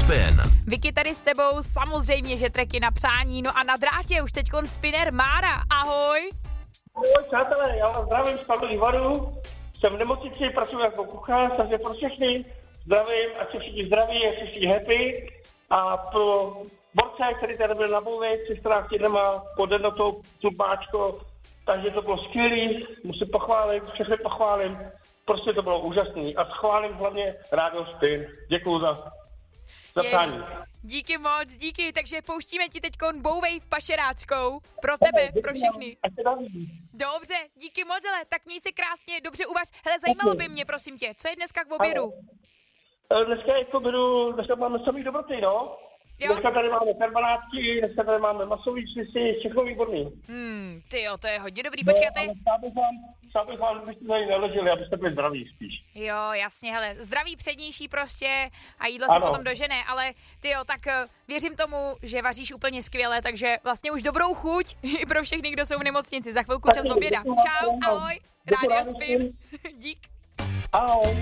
Spin. Vicky, tady s tebou samozřejmě, že treky na přání. No a na drátě už teďkon spinner Mára. Ahoj. Ahoj, přátelé, já vás zdravím z Karlových Varů. Jsem v nemocnici, pracuji jako kuchař, takže pro všechny zdravím, ať jsou všichni zdraví, ať jsou všichni happy. A pro borce, který tady byl na bouvi, 14 dnema pod jednotou tlumpáčko, takže to bylo skvělý, musím pochválit, všechny pochválím. Prostě to bylo úžasný a schválím hlavně Rádio Spin. Děkuju za přání. Díky moc, díky, takže pouštíme ti teďkon Bouvej v pašeráckou. Pro tebe, pro všechny. Dobře, díky moc, hele, tak měj se krásně, dobře uvař. Hele, zajímalo by mě, prosím tě, co je dneska k obědu? Dneska je k obědu, dneska máme samý dobroty, no. Jo? Dneska tady máme karbanátky, dneska tady máme masový čisty, všechno výborný. Tyjo, to je hodně dobrý, počkáte. Přál bych vám, abyste tady neleželi, abyste byli zdraví spíš. Jo, jasně, hele, zdraví přednější prostě a jídlo se potom dožene, ale tyjo, tak věřím tomu, že vaříš úplně skvěle, takže vlastně už dobrou chuť i pro všechny, kdo jsou v nemocnici. Za chvilku čas oběda. Čau, ahoj, Rádio Spin. Dík. Ahoj.